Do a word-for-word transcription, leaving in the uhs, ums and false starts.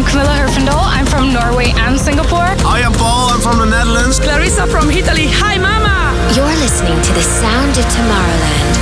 Camilla Herfindahl. I'm from Norway and Singapore. I am Paul. I'm from the Netherlands. Clarissa from Italy. Hi, Mama. You're listening to the sound of Tomorrowland.